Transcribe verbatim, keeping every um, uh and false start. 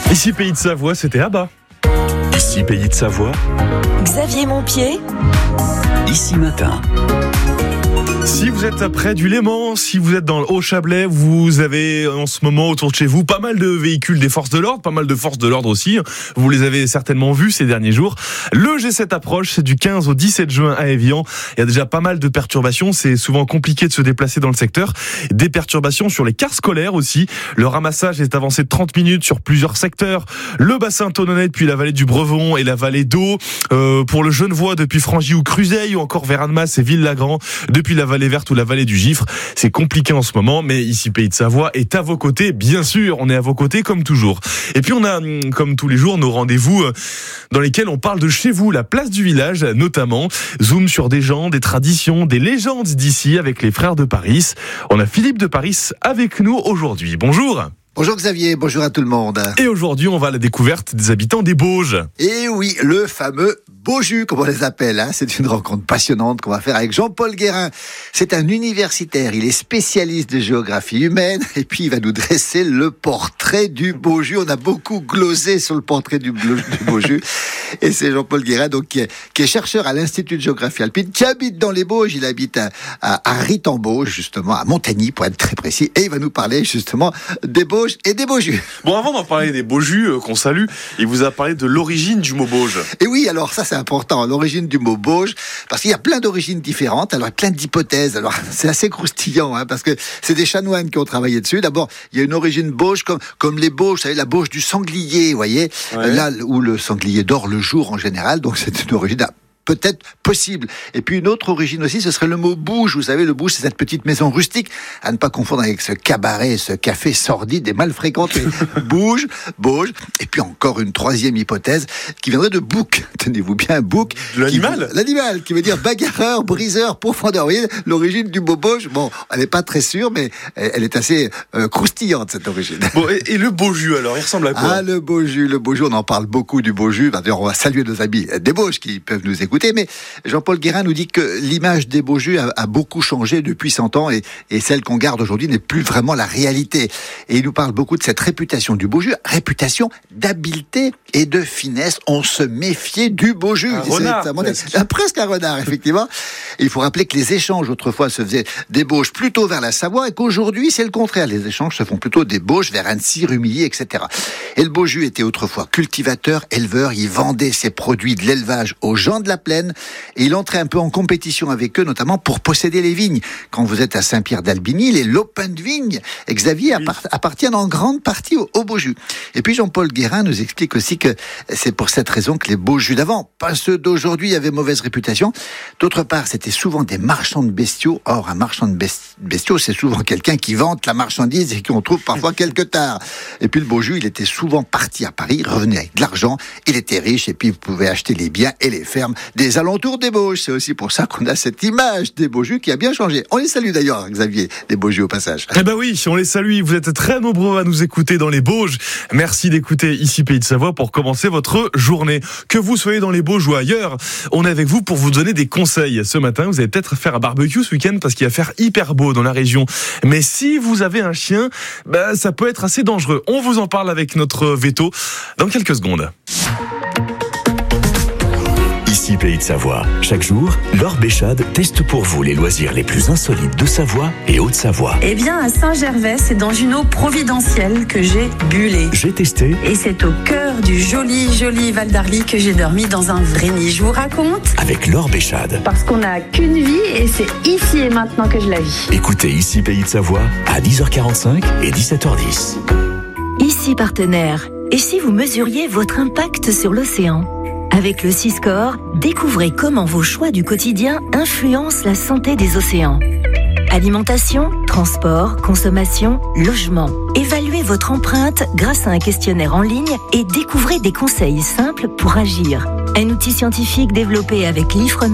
Ici Pays de Savoie, c'était Abba. Ici Pays de Savoie, Xavier Montpied. Ici Matin. Si vous êtes près du Léman, si vous êtes dans le Haut-Chablais, vous avez en ce moment autour de chez vous pas mal de véhicules des forces de l'ordre, pas mal de forces de l'ordre aussi. Vous les avez certainement vus ces derniers jours. Le G sept approche, c'est du quinze au dix-sept juin à Évian. Il y a déjà pas mal de perturbations, c'est souvent compliqué de se déplacer dans le secteur. Des perturbations sur les cars scolaires aussi. Le ramassage est avancé de trente minutes sur plusieurs secteurs. Le bassin Tononnais depuis la vallée du Brevon et la vallée d'Eau. Euh, pour le Genevois depuis Frangy ou Cruzeil ou encore vers Annemasse et Ville-Lagrand depuis la vallée verte ou la vallée du Gifre. C'est compliqué en ce moment, mais ici Pays de Savoie est à vos côtés, bien sûr, on est à vos côtés comme toujours. Et puis on a, comme tous les jours, nos rendez-vous dans lesquels on parle de chez vous, la place du village notamment. Zoom sur des gens, des traditions, des légendes d'ici avec les frères de Paris. On a Philippe de Paris avec nous aujourd'hui. Bonjour. Bonjour Xavier, bonjour à tout le monde. Et aujourd'hui, on va à la découverte des habitants des Bauges. Et oui, le fameux Beaujus, comme on les appelle. Hein. C'est une rencontre passionnante qu'on va faire avec Jean-Paul Guérin. C'est un universitaire, il est spécialiste de géographie humaine et puis il va nous dresser le portrait du Beaujus. On a beaucoup glosé sur le portrait du, du Beaujus. Et c'est Jean-Paul Guérin, donc, qui est, qui est chercheur à l'Institut de géographie alpine, qui habite dans les Bauges. Il habite à, à, à Rit-en-Bauge, justement, à Montagny, pour être très précis. Et il va nous parler justement des Bauges et des Beaujus. Bon, avant d'en parler des Beaujus euh, qu'on salue, il vous a parlé de l'origine du mot Bauge. Et oui, alors ça c'est important, l'origine du mot Bauge, parce qu'il y a plein d'origines différentes, alors plein d'hypothèses. Alors c'est assez croustillant, hein, parce que c'est des chanoines qui ont travaillé dessus. D'abord, il y a une origine Bauge comme, comme les Bauges, vous savez, la Bauge du sanglier, vous voyez, ouais. Là où le sanglier dort le jour en général, donc c'est une origine peut-être possible. Et puis une autre origine aussi, ce serait le mot bouge. Vous savez, le bouge, c'est cette petite maison rustique, à ne pas confondre avec ce cabaret, ce café sordide et mal fréquenté. Bouge, bauge. Et puis encore une troisième hypothèse qui viendrait de bouc. Tenez-vous bien, bouc. L'animal. Qui, l'animal, qui veut dire bagarreur, briseur, profondeur. Vous voyez, l'origine du mot bauge, bon, elle n'est pas très sûre, mais elle est assez euh, croustillante, cette origine. Bon, et, et le Beaujus, alors, il ressemble à quoi? Ah, le Beaujus, le Beaujus, on en parle beaucoup du Beaujus. D'ailleurs, on va saluer nos amis des Bauges qui peuvent nous écouter. Mais Jean-Paul Guérin nous dit que l'image des Beaujus a, a beaucoup changé depuis cent ans et, et celle qu'on garde aujourd'hui n'est plus vraiment la réalité. Et il nous parle beaucoup de cette réputation du Beaujus, réputation d'habileté et de finesse. On se méfiait du Beaujus. Un renard, c'est, presque. C'est, presque un renard, effectivement. Et il faut rappeler que les échanges autrefois se faisaient des Bauges plutôt vers la Savoie et qu'aujourd'hui c'est le contraire. Les échanges se font plutôt des Bauges vers Annecy, Rumilly, et cetera. Et le Beaujus était autrefois cultivateur, éleveur. Il vendait ses produits de l'élevage aux gens de la plaine et il entrait un peu en compétition avec eux, notamment pour posséder les vignes. Quand vous êtes à Saint-Pierre-d'Albigny, les lopins de vignes, Xavier, oui, appart- appartiennent en grande partie au, au Beaujus. Et puis Jean-Paul Guérin nous explique aussi que c'est pour cette raison que les Beaujus d'avant, pas ceux d'aujourd'hui, avaient mauvaise réputation. D'autre part, c'était souvent des marchands de bestiaux. Or, un marchand de bestiaux, c'est souvent quelqu'un qui vante la marchandise et qu'on trouve parfois quelque tard. Et puis le Beaujus, il était souvent parti à Paris, revenait avec de l'argent, il était riche et puis vous pouvez acheter les biens et les fermes des alentours des Bauges. C'est aussi pour ça qu'on a cette image des Beaujus qui a bien changé. On les salue d'ailleurs, Xavier, des Beaujus au passage. Eh ben oui, on les salue. Vous êtes très nombreux à nous écouter dans les Bauges. Merci d'écouter ici Pays de Savoie pour commencer votre journée. Que vous soyez dans les Bauges ou ailleurs, on est avec vous pour vous donner des conseils. Ce matin, vous allez peut-être faire un barbecue ce week-end parce qu'il va faire hyper beau dans la région. Mais si vous avez un chien, ben, ça peut être assez dangereux. On vous en parle avec notre veto dans quelques secondes. Ici Pays de Savoie. Chaque jour, Laure Béchade teste pour vous les loisirs les plus insolites de Savoie et Haute-Savoie. Eh bien, à Saint-Gervais, c'est dans une eau providentielle que j'ai bullé. J'ai testé. Et c'est au cœur du joli, joli Val d'Arly que j'ai dormi dans un vrai nid. Je vous raconte. Avec Laure Béchade. Parce qu'on n'a qu'une vie et c'est ici et maintenant que je la vis. Écoutez Ici Pays de Savoie à dix heures quarante-cinq et dix-sept heures dix. Ici partenaire. Et si vous mesuriez votre impact sur l'océan ? Avec le Siscore, découvrez comment vos choix du quotidien influencent la santé des océans. Alimentation, transport, consommation, logement. Évaluez votre empreinte grâce à un questionnaire en ligne et découvrez des conseils simples pour agir. Un outil scientifique développé avec l'I F R E